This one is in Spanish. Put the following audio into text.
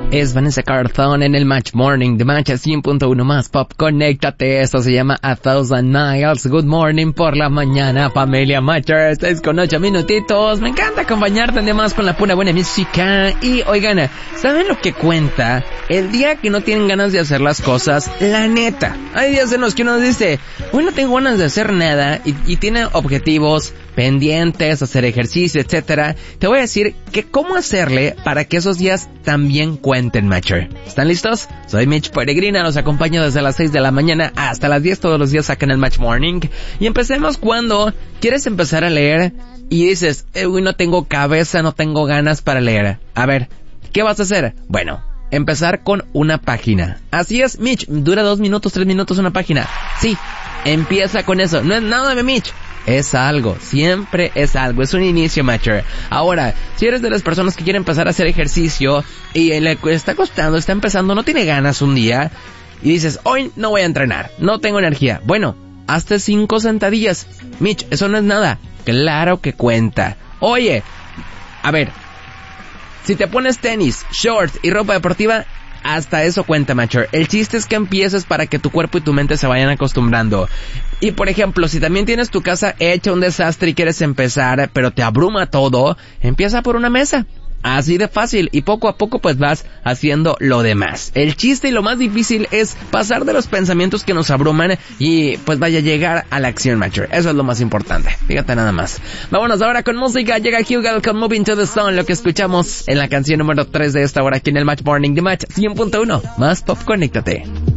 Es Vanessa Carlton en el Match Morning de Match 100.1 más pop. Conéctate, esto se llama A Thousand Miles. Good morning por la mañana, familia Matcher. 6:08 minutitos. Me encanta acompañarte además con la pura buena música. Y oigan, ¿saben lo que cuenta? El día que no tienen ganas de hacer las cosas, la neta. Hay días en los que uno dice, hoy no tengo ganas de hacer nada y tiene objetivos pendientes, hacer ejercicio, etcétera. Te voy a decir que cómo hacerle para que esos días también cuenten, Matcher. ¿Están listos? Soy Mitch Peregrina, los acompaño desde las 6 de la mañana hasta las 10 todos los días acá en el Match Morning. Y empecemos cuando quieres empezar a leer y dices, uy, no tengo cabeza, no tengo ganas para leer. A ver, ¿qué vas a hacer? Bueno, empezar con una página. Así es, Mitch, dura 2 minutos, 3 minutos una página. Sí, empieza con eso. No es nada de Mitch. Es algo, siempre es algo, es un inicio, Matcher. Ahora, si eres de las personas que quieren empezar a hacer ejercicio y le está costando, está empezando, no tiene ganas un día y dices, hoy no voy a entrenar, no tengo energía. Bueno, hazte 5 sentadillas. Mitch, eso no es nada. Claro que cuenta. Oye, a ver, si te pones tenis, shorts y ropa deportiva, hasta eso cuenta, Matcher. El chiste es que empieces para que tu cuerpo y tu mente se vayan acostumbrando. Y por ejemplo, si también tienes tu casa hecha un desastre y quieres empezar, pero te abruma todo, empieza por una mesa. Así de fácil, y poco a poco pues vas haciendo lo demás. El chiste y lo más difícil es pasar de los pensamientos que nos abruman y pues vaya a llegar a la acción, Matcher. Eso es lo más importante, fíjate nada más. Vámonos ahora con música. Llega Hugo con Moving to the Sun, lo que escuchamos en la canción número 3 de esta hora aquí en el Match Morning de Match 100.1 más pop. Conéctate.